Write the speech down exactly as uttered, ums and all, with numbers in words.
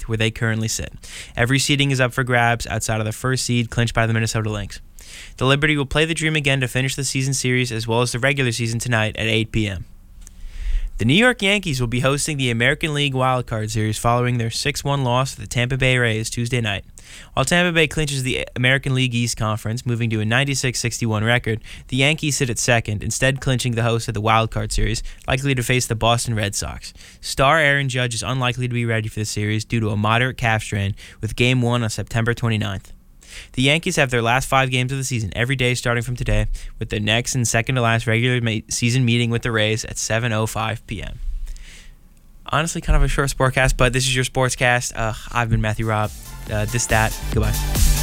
where they currently sit. Every seeding is up for grabs outside of the first seed clinched by the Minnesota Lynx. The Liberty will play the Dream again to finish the season series as well as the regular season tonight at eight p.m. The New York Yankees will be hosting the American League Wild Card Series following their six one loss to the Tampa Bay Rays Tuesday night. While Tampa Bay clinches the American League East Conference, moving to a ninety-six sixty-one record, the Yankees sit at second, instead clinching the host of the Wild Card Series, likely to face the Boston Red Sox. Star Aaron Judge is unlikely to be ready for the series due to a moderate calf strain, with Game one on September twenty-ninth. The Yankees have their last five games of the season every day starting from today, with their next and second-to-last regular ma- season meeting with the Rays at seven oh five p.m. Honestly, kind of a short sportcast, but this is your Sportscast. Uh, I've been Matthew Robb. Uh, this, that. Goodbye.